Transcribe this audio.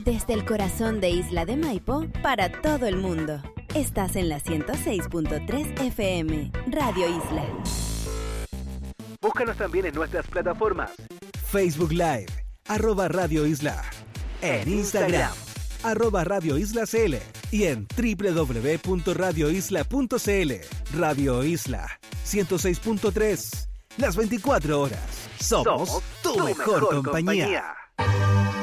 Desde el corazón de Isla de Maipo, para todo el mundo. Estás en la 106.3 FM, Radio Isla. Búscanos también en nuestras plataformas. Facebook Live, @Radio Isla. En Instagram, @Radio Isla CL. Y en www.radioisla.cl. Radio Isla, 106.3. Las 24 horas. Somos tu mejor compañía.